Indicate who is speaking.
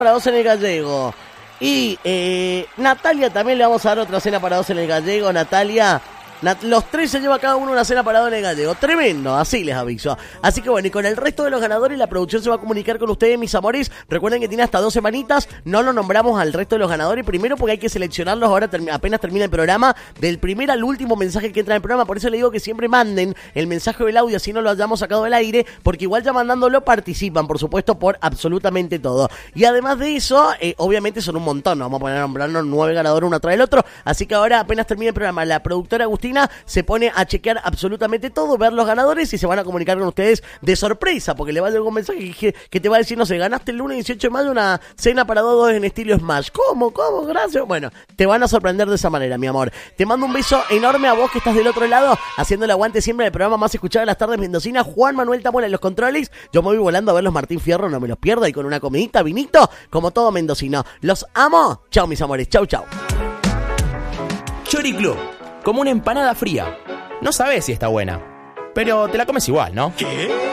Speaker 1: para dos en el Gallego. Y Natalia también le vamos a dar otra cena para dos en el Gallego. Natalia, los tres se lleva cada uno una cena para dos en el Gallego. Tremendo, así les aviso. Así que bueno, y con el resto de los ganadores la producción se va a comunicar con ustedes, mis amores. Recuerden que tiene hasta 2 semanitas. No lo nombramos al resto de los ganadores. Primero porque hay que seleccionarlos ahora, apenas termina el programa. Del primer al último mensaje que entra en el programa. Por eso le digo que siempre manden el mensaje del audio, así no lo hayamos sacado del aire. Porque igual ya mandándolo participan, por supuesto, por absolutamente todo. Y además de eso, obviamente son un montón. Nos vamos a poner a nombrarnos 9 ganadores uno tras el otro. Así que ahora apenas termine el programa, la productora Agustina se pone a chequear absolutamente todo, ver los ganadores y se van a comunicar con ustedes de sorpresa, porque le va a llegar un mensaje que te va a decir, no sé, ganaste el lunes 18 de mayo una cena para dos en estilo Smash. ¿Cómo? Gracias. Bueno, te van a sorprender de esa manera, mi amor. Te mando un beso enorme a vos que estás del otro lado, haciendo el aguante siempre del programa más escuchado de las tardes mendocinas. Juan Manuel Tamola en los controles. Yo me voy volando a ver los Martín Fierro, no me los pierdo, y con una comidita, vinito, como todo mendocino. Los amo. Chau, mis amores. Chau.
Speaker 2: Choriclub, como una empanada fría. No sabes si está buena, pero te la comes igual, ¿no?
Speaker 3: ¿Qué?